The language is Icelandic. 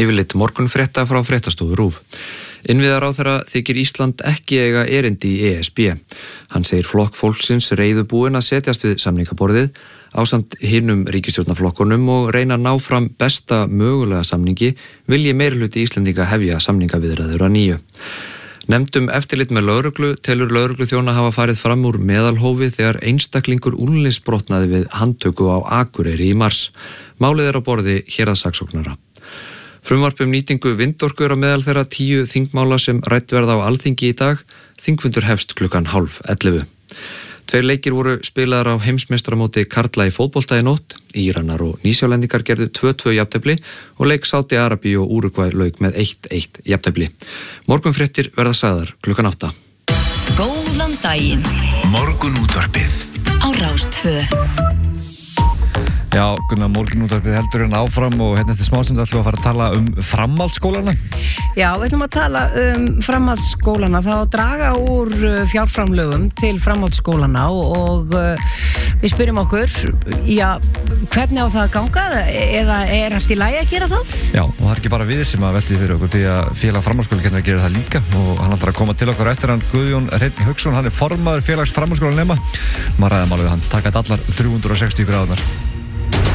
Yfirlit morgunfrétta frá fréttastofu RÚV. Innviðaráðherra þykir Ísland ekki eiga erindi í ESB. Hann segir flokk fólksins reiðubúinn að setjast við samningaborðið ásamt hinum ríkisstjórnarflokkunum og reyna að ná fram besta mögulega samningi vilji meirihluti Íslendinga hefja samningaviðræður að nýju. Nefndum eftirlit með lögreglu telur lögregluþjóna hafa farið fram úr meðalhófi þegar einstaklingur úlnisbrotnaði við handtöku á Akureyri í mars. Málið á borði héraðssaksóknara. Frumvarp nýtingu vindorku á meðal þeirra 10 þingmála sem rætt verða á Alþingi í dag. Þingfundur hefst klukkan 10:30. 2 leikir voru spilaðar á heimsmeistaramóti karla í fótbolta í nótt. Íranar og Nýsjálendingar gerðu 2-2 jafntefli og leik Sádi Arabíu og Úrúgvæ lauk með 1-1 jafntefli. Morgunfréttir verða sagðar klukkan 8. Góðan daginn. Morgunútvarpið Á Rás 2. Já, Gunnar, morgunútvarpið heldur hérna áfram og hérna eftir smástund ætlum við að fara að tala framhaldsskólana. Já, við ætlum að tala framhaldsskólana, þá draga úr fjárframlögum til framhaldsskólana og við spyrjum okkur, já, hvernig á það að ganga eða er allt í lagi að gera það? Já, og það er ekki bara við sem að velta fyrir okkur því að félag framhaldsskólakennarar gerir það líka og hann ætlar að koma til okkur eftir hann Guðjón Hreinn Hauksson, hann er formaður félags framhaldsskólanema. Maður ræðum alveg hann, taka þetta allar 360 gráðunar.